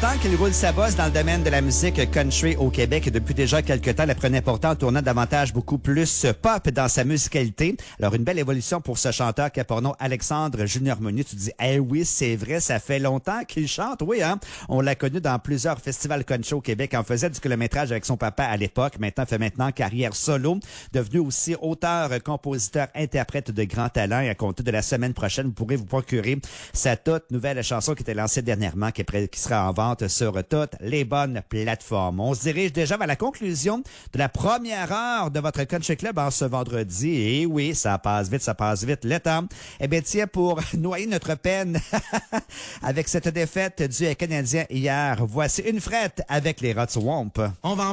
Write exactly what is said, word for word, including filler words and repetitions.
longtemps qu'il roule sa bosse dans le domaine de la musique country au Québec et depuis déjà quelques temps, elle prenait pourtant en tournant davantage beaucoup plus pop dans sa musicalité. Alors, une belle évolution pour ce chanteur qui a pour nom Alexandre Junior Meunier. Tu dis, eh oui, c'est vrai, ça fait longtemps qu'il chante. Oui, hein? On l'a connu dans plusieurs festivals country au Québec. En faisait du kilométrage avec son papa à l'époque. Maintenant, fait maintenant carrière solo. Devenu aussi auteur, compositeur, interprète de grand talent. Et à compter de la semaine prochaine, vous pourrez vous procurer sa toute nouvelle chanson qui était lancée dernièrement, qui, est prêt, qui sera en vente sur toutes les bonnes plateformes. On se dirige déjà vers la conclusion de la première heure de votre Country Club en ce vendredi. Et oui, ça passe vite, ça passe vite le temps. Eh bien, tiens, pour noyer notre peine avec cette défaite du Canadien hier, voici une frette avec les Rod Swamp. On va